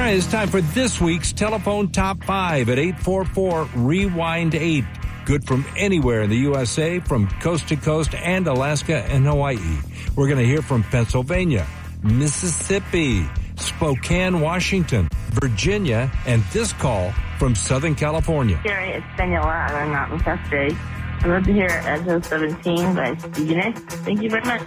right, it's time for this week's Telephone Top 5 at 844-REWIND-8. Good from anywhere in the USA, from coast to coast and Alaska and Hawaii. We're going to hear from Pennsylvania, Mississippi, Spokane, Washington, Virginia, and this call from Southern California. Gary, it's Daniela. I'm out in South Bay. I'd love to hear Edge 17 by Stevie Nicks. Thank you very much.